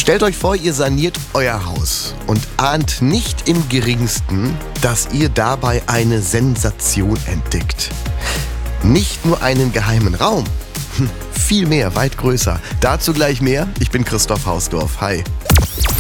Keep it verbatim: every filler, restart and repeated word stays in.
Stellt euch vor, ihr saniert euer Haus und ahnt nicht im geringsten, dass ihr dabei eine Sensation entdeckt. Nicht nur einen geheimen Raum, hm, viel mehr, weit größer. Dazu gleich mehr. Ich bin Christoph Hausdorf. Hi.